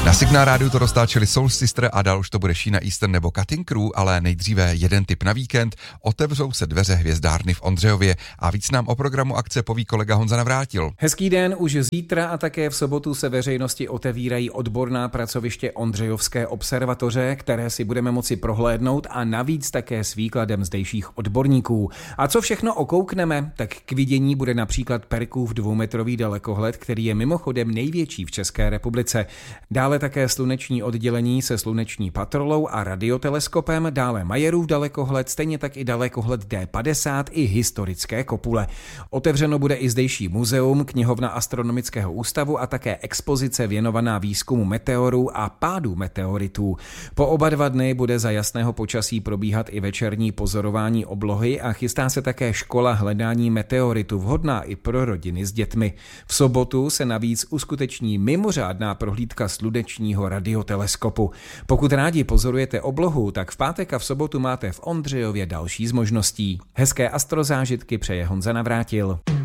Na Signál rádiu to roztáčeli Soul Sister a dál už to bude Sheena Easton nebo Cutting Crew, ale nejdříve jeden tip na víkend. Otevřou se dveře hvězdárny v Ondřejově a víc nám o programu akce poví kolega Honza Navrátil. Hezký den, už zítra a také v sobotu se veřejnosti otevírají odborná pracoviště Ondřejovské observatoře, které si budeme moci prohlédnout a navíc také s výkladem zdejších odborníků. A co všechno okoukneme, tak k vidění bude například Perkův 2metrový dalekohled, který je mimochodem největší v České republice. Dále také sluneční oddělení se sluneční patrolou a radioteleskopem, dále Majerův dalekohled, stejně tak i dalekohled D50 i historické kopule. Otevřeno bude i zdejší muzeum, knihovna Astronomického ústavu a také expozice věnovaná výzkumu meteorů a pádů meteoritů. Po oba 2 dny bude za jasného počasí probíhat i večerní pozorování oblohy a chystá se také škola hledání meteoritu, vhodná i pro rodiny s dětmi. V sobotu se navíc uskuteční mimořádná prohlídka slunečního radioteleskopu. Pokud rádi pozorujete oblohu, tak v pátek a v sobotu máte v Ondřejově další z možností. Hezké astrozážitky přeje Honza Navrátil.